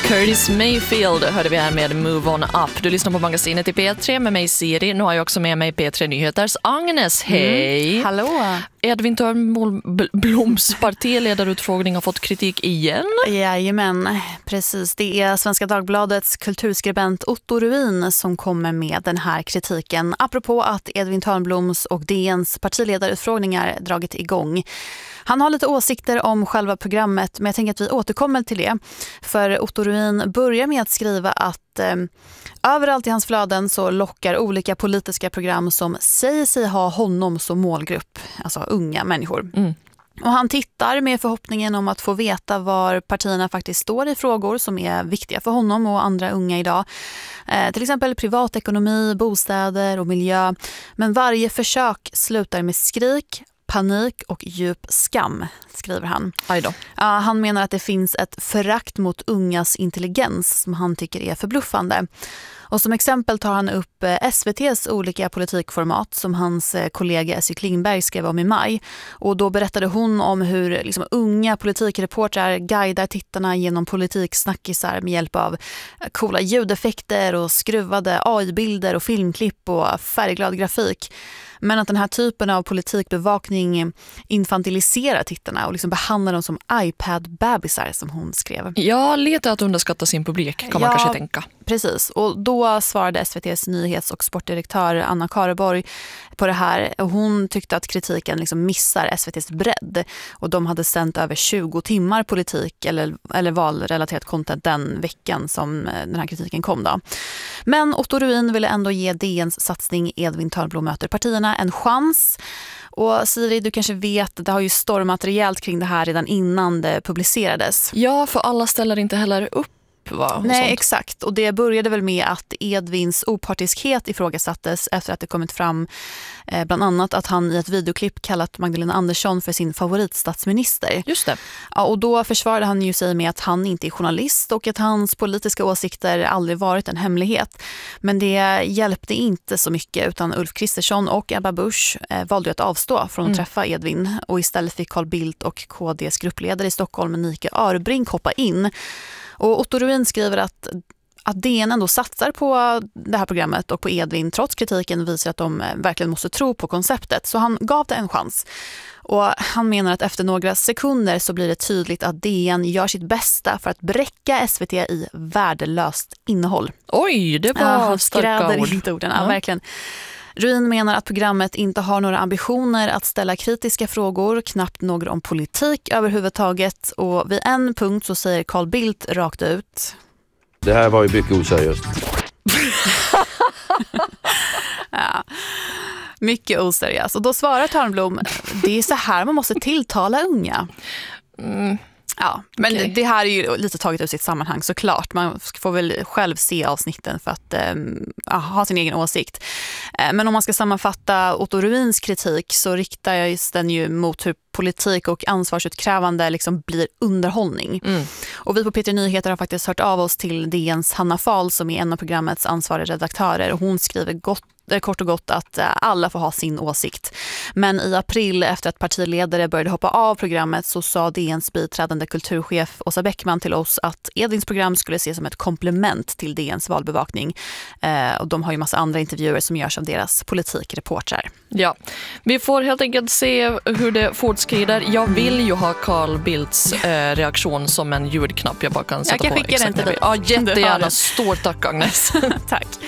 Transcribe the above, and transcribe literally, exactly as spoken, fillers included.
Curtis Mayfield hörde vi här med Move On Up. Du lyssnar på magasinet i P tre med mig Siri. Nu har jag också med mig P tre Nyheters Agnes. Hej! Mm. Hallå! Edvin Törnbloms partiledarutfrågning har fått kritik igen. Jajamän, precis. Det är Svenska Dagbladets kulturskribent Otto Ruin som kommer med den här kritiken. Apropå att Edvin Törnbloms och D N:s partiledarutfrågningar dragit igång. Han har lite åsikter om själva programmet, men jag tänker att vi återkommer till det. För Otto Ruin börjar med att skriva att eh, överallt i hans flöden så lockar olika politiska program som säger sig ha honom som målgrupp, alltså unga människor. Mm. Och han tittar med förhoppningen om att få veta var partierna faktiskt står i frågor som är viktiga för honom och andra unga idag. Eh, till exempel privatekonomi, bostäder och miljö. Men varje försök slutar med skrik, panik och djup skam, skriver han. Aj då. Ja, han menar att det finns ett förakt mot ungas intelligens som han tycker är förbluffande. Och som exempel tar han upp S V T:s olika politikformat som hans kollega Essie Klingberg skrev om i maj. Och då berättade hon om hur liksom, unga politikreportrar guidar tittarna genom politiksnackisar med hjälp av coola ljudeffekter och skruvade A I-bilder och filmklipp och färgglad grafik. Men att den här typen av politikbevakning infantiliserar tittarna och liksom behandlar dem som iPad-bebisar, som hon skrev. Ja, lite att underskatta sin publik kan man ja, kanske tänka. Precis, och då svarade S V T:s nyhets- och sportdirektör Anna Kareborg på det här. Hon tyckte att kritiken liksom missar S V T:s bredd och de hade sänt över tjugo timmar politik eller, eller valrelaterat content den veckan som den här kritiken kom då. Men Otto Ruin ville ändå ge D N:s satsning Edvin Törnblom möter partierna en chans. Och Siri, du kanske vet, det har ju stormat rejält kring det här redan innan det publicerades. Ja, för alla ställer inte heller upp. Va? Nej, sånt. exakt. Och det började väl med att Edvins opartiskhet ifrågasattes efter att det kommit fram eh, bland annat att han i ett videoklipp kallat Magdalena Andersson för sin favoritstatsminister. Just det. Ja, och då försvarade han ju sig med att han inte är journalist och att hans politiska åsikter aldrig varit en hemlighet. Men det hjälpte inte så mycket utan Ulf Kristersson och Ebba Busch eh, valde att avstå från att mm. träffa Edvin och istället fick Carl Bildt och K D:s gruppledare i Stockholm Nike Örbrink hoppa in. Och Otto Ruin skriver att, att D N ändå satsar på det här programmet och på Edvin trots kritiken visar att de verkligen måste tro på konceptet. Så han gav det en chans. Och han menar att efter några sekunder så blir det tydligt att D N gör sitt bästa för att bräcka S V T i värdelöst innehåll. Oj, det var ja, starka ord. Inte orden. Ja, ja. Verkligen. Ruin menar att programmet inte har några ambitioner att ställa kritiska frågor, knappt några om politik överhuvudtaget. Och vid en punkt så säger Carl Bildt rakt ut: det här var ju mycket oseriöst. ja, mycket oseriöst. Och då svarar Törnblom: det är så här man måste tilltala unga. Mm. Ja, men okay. det här är ju lite taget ur sitt sammanhang såklart. Man får väl själv se avsnitten för att äh, ha sin egen åsikt. Äh, men om man ska sammanfatta Otto Ruins kritik så riktar jag den ju mot hur politik och ansvarsutkrävande liksom blir underhållning. Mm. Och vi på P tre Nyheter har faktiskt hört av oss till D N:s Hanna Fahl som är en av programmets ansvariga redaktörer och hon skriver gott kort och gott att alla får ha sin åsikt. Men i april efter att partiledare började hoppa av programmet så sa D N:s biträdande kulturchef Åsa Bäckman till oss att Edvins program skulle ses som ett komplement till D N:s valbevakning. Eh, och de har ju massa andra intervjuer som görs av deras politikreportrar. Ja, vi får helt enkelt se hur det fortskrider. Jag vill ju ha Carl Bildts eh, reaktion som en ljudknapp jag bara kan sätta jag kan på. Skicka den till dig. Ja, jättegärna. Stort tack, Agnes. Tack.